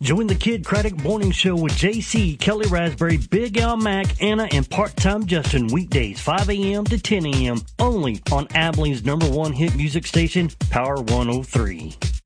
Join the Kid Craddock Morning Show with JC, Kelly Raspberry, Big Al Mack, Anna, and Part-Time Justin weekdays 5 a.m. to 10 a.m. only on Abilene's #1 hit music station, Power 103.